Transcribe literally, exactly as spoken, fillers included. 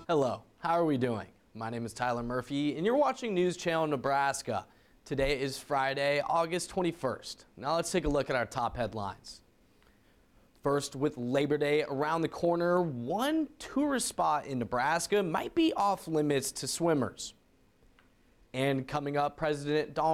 Hello, how are we doing? My name is Tyler Murphy, and you're watching News Channel Nebraska. Today is Friday, August twenty-first. Now let's take a look at our top headlines. First, with Labor Day around the corner, one tourist spot in Nebraska might be off limits to swimmers. And coming up, President Donald